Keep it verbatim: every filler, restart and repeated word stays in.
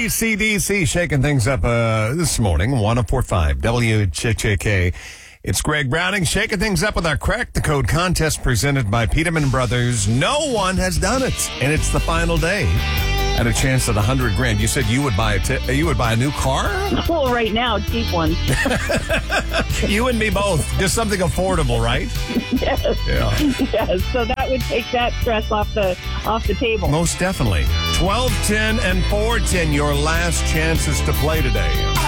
A C D C shaking things up uh, this morning. one oh four point five W H H K. It's Greg Browning shaking things up with our Crack the Code contest presented by Peterman Brothers. No one has done it, and it's the final day. At a chance at a hundred grand. You said you would buy a t- you would buy a new car? Well, right now, cheap ones. You and me both. Just something affordable, right? Yes. Yeah. Yes. So that would take that stress off the off the table. Most definitely. twelve ten and four ten, your last chances to play today.